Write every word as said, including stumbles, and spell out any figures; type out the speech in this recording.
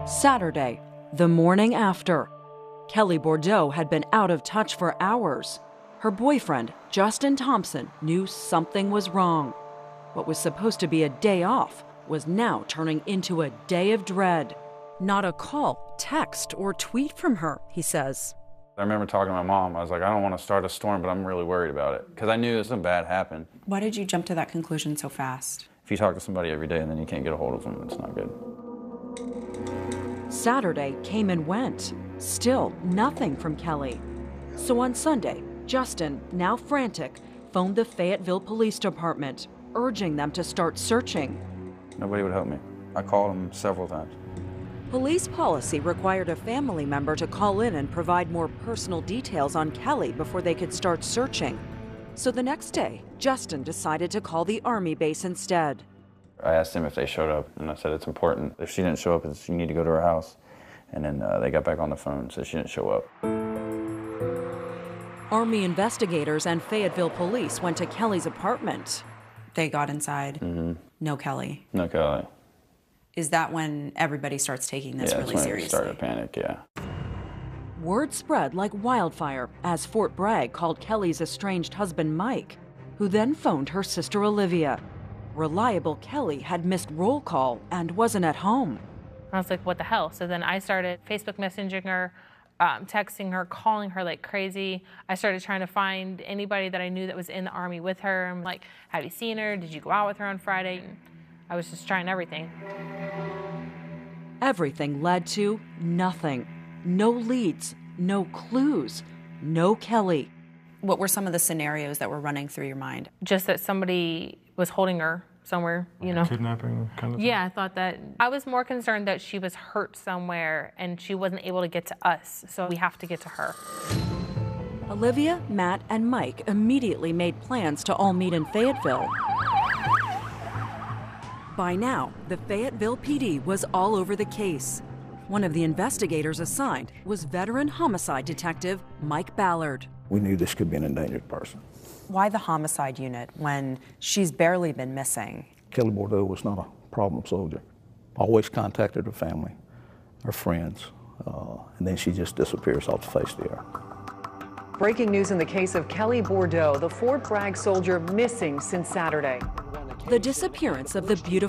Saturday, the morning after. Kelly Bordeaux had been out of touch for hours. Her boyfriend, Justin Thompson, knew something was wrong. What was supposed to be a day off was now turning into a day of dread. Not a call, text, or tweet from her, he says. I remember talking to my mom. I was like, I don't want to start a storm, but I'm really worried about it because I knew something bad happened. Why did you jump to that conclusion so fast? If you talk to somebody every day and then you can't get a hold of them, it's not good. Saturday came and went. Still nothing from Kelly. So on Sunday, Justin, now frantic, phoned the Fayetteville Police Department, urging them to start searching. Nobody would help me. I called them several times. Police policy required a family member to call in and provide more personal details on Kelly before they could start searching. So the next day, Justin decided to call the Army base instead. I asked them if they showed up, and I said it's important. If she didn't show up, it's, you need to go to her house. And then uh, they got back on the phone and said she didn't show up. Army investigators and Fayetteville police went to Kelly's apartment. They got inside. Mm-hmm. No Kelly. No Kelly. Is that when everybody starts taking this yeah, really that's when seriously? It started to panic, yeah. Word spread like wildfire as Fort Bragg called Kelly's estranged husband, Mike, who then phoned her sister, Olivia. Reliable Kelly had missed roll call and wasn't at home. I was like, what the hell? So then I started Facebook messaging her, um, texting her, calling her like crazy. I started trying to find anybody that I knew that was in the Army with her. I'm like, have you seen her? Did you go out with her on Friday? And I was just trying everything. Everything led to nothing. No leads, no clues, no Kelly. What were some of the scenarios that were running through your mind? Just that somebody was holding her somewhere, you know. Kidnapping kind of thing? Yeah, I thought that. I was more concerned that she was hurt somewhere and she wasn't able to get to us, so we have to get to her. Olivia, Matt, and Mike immediately made plans to all meet in Fayetteville. By now, the Fayetteville P D was all over the case. One of the investigators assigned was veteran homicide detective Mike Ballard. We knew this could be an endangered person. Why the homicide unit when she's barely been missing? Kelly Bordeaux was not a problem soldier. Always contacted her family, her friends, uh, and then she just disappears off the face of the earth. Breaking news in the case of Kelly Bordeaux, the Fort Bragg soldier missing since Saturday. The disappearance of the beautiful